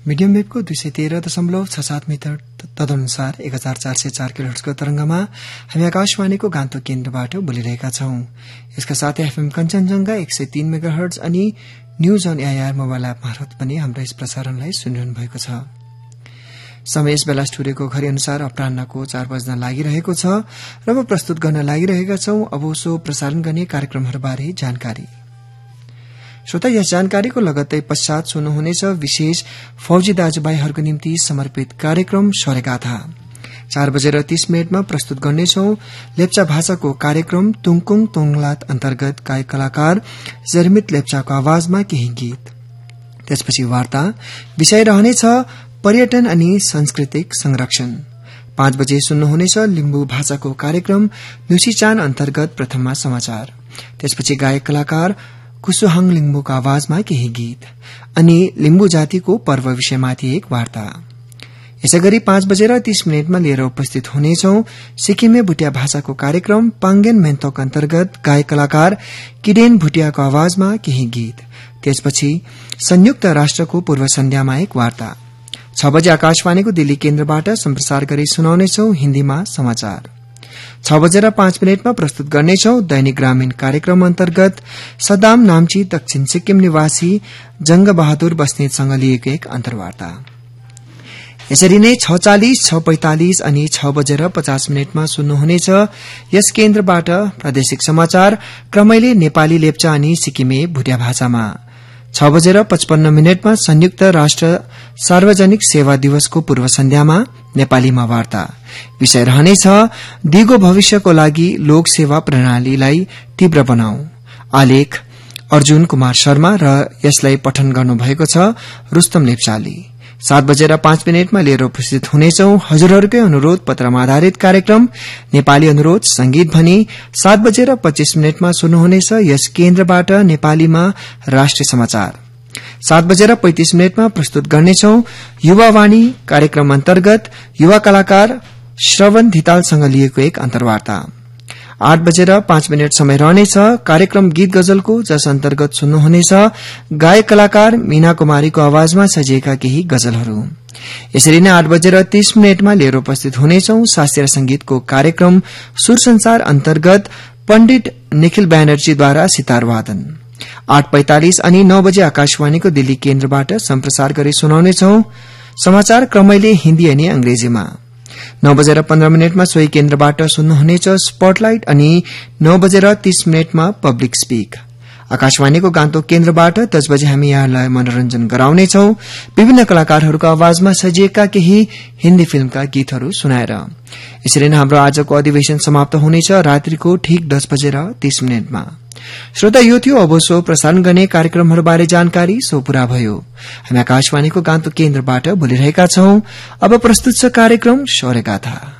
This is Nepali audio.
मीडियम वेभको 213.67 मिटर तदनुसार 1404 किलोहर्ट्जको तरंगमा हामी आकाशवाणीको गान्तोक केन्द्रबाट बोलिरहेका छौं। यसका साथै एफएम कञ्चनजंघा 103 मेगाहर्ट्ज अनि news on AIR mobile app मार्फत पनि हाम्रो यस प्रसारणलाई सुनिरहनु भएको छ। समय यस बेला स्टुडियोको घड़ी अनुसार अपराह्नको 4 बज्न लागिरहेको छ र अब प्रस्तुत गर्न लागिरहेका छौं अब सो प्रसारण गर्ने कार्यक्रमहरूबारे जानकारी। श्रोता, यस जानकारीको लगत्तै पश्चात सुन्नुहुनेछ विशेष फौजी दाजुभाइहरूको निम्ति समर्पित कार्यक्रम स्वरगाथा। 4:30 प्रस्तुत गर्नेछौं लेप्चा भाषाको कार्यक्रम तुङकुङ तोङलात अन्तर्गत गायक कलाकार जर्मित लेप्चाको आवाजमा केही गीत। त्यसपछि वार्ता विषय रहनेछ पर्यटन अनि सांस्कृतिक संरक्षण। 5 बजे सुन्नुहुनेछ लिम्बू भाषाको कार्यक्रम न्युसीचान अन्तर्गत प्रथममा समाचार। त्यसपछि गायक कलाकार कुसुहाङ लिम्बूको आवाजमा केही गीत अनि लिम्बू जातिको पर्व विषयमाथि एक वार्ता। यसैगरी 5:30 लिएर उपस्थित हुनेछौं सिक्किमे भुटिया भाषाको कार्यक्रम पाङ्गेन मेन्तोक अन्तर्गत गायक कलाकार किडेन भुटियाको आवाजमा केही गीत। त्यसपछि संयुक्त राष्ट्रको पूर्व सन्ध्यामा एक वार्ता। 6 बजे आकाशवाणीको दिल्ली केन्द्रबाट सम्प्रसार गरी सुनाउनेछौं हिन्दीमा समाचार। 6:05 प्रस्तुत गर्नेछौं दैनिक ग्रामीण कार्यक्रम अन्तर्गत सदाम नाम्ची दक्षिण सिक्किम निवासी जंग बहादुर बस्नेतसँग लिएको एक अन्तर्वार्ता। यसरी नै 6:40, 6:45 अनि 6:50 सुन्नुहुनेछ यस केन्द्रबाट प्रादेशिक समाचार क्रमैले नेपाली लेप्चा अनि सिक्किमे भुटिया भाषामा। 6:55 संयुक्त राष्ट्र सार्वजनिक सेवा दिवसको पूर्व सन्ध्यामा नेपालीमा वार्ता। विषय रहनेछ दिगो भविष्यको लागि लोक सेवा प्रणालीलाई तीव्र बनाऊ। आलेख अर्जुन कुमार शर्मा र यसलाई पठन गर्नुभएको छ रुस्तम लेप्चाले। 7:05 लिएर उपस्थित हुनेछौं हजुरहरूकै अनुरोध पत्रमा आधारित कार्यक्रम नेपाली अनुरोध संगीत भनी। 7:25 सुन्नुहुनेछ यस केन्द्रबाट नेपालीमा राष्ट्रिय समाचार। 7:35 प्रस्तुत गर्नेछौं युवावाणी कार्यक्रम अन्तर्गत युवा कलाकार श्रवण धितालसँग लिएको एक अन्तर्वार्ता। 8:05 समय रहनेछ कार्यक्रम गीत गजलको, जस अन्तर्गत सुन्नुहुनेछ गायक कलाकार मीना कुमारीको आवाजमा सजिएका केही गजलहरू। यसरी नै 8:30 लिएर उपस्थित हुनेछौं शास्त्रीय संगीतको कार्यक्रम सुर संसार अन्तर्गत पण्डित निखिल ब्यानर्जीद्वारा सितार वादन। 8:45 अनि 9 बजे आकाशवाणीको दिल्ली केन्द्रबाट सम्प्रसार गरी सुनाउनेछौं समाचार क्रमैले हिन्दी अनि अंग्रेजीमा। 9:15 सोही केन्द्रबाट सुन्नुहुनेछ स्पटलाइट अनि 9:30 पब्लिक स्पीक। आकाशवाणीको गान्तोक केन्द्रबाट 10 बजे हामी यहाँलाई मनोरञ्जन गराउनेछौं विभिन्न कलाकारहरूको आवाजमा सजिएका केही हिन्दी फिल्मका गीतहरू सुनाएर। यसरी नै हाम्रो आजको अधिवेशन समाप्त हुनेछ रात्रिको ठीक 10:30। श्रोता, यो थियो अब सो प्रसारण गर्ने कार्यक्रमहरूबारे जानकारी। सो पूरा भयो। हामी आकाशवाणीको गान्तोक केन्द्रबाट बोलिरहेका छौं। अब प्रस्तुत छ कार्यक्रम स्वरगाथा।